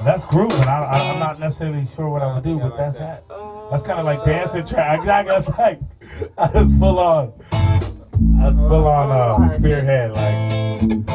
That's grooving. I'm not necessarily sure what I would do, but that's that. That's kind of like dancing track. I guess like I was full on spearhead like.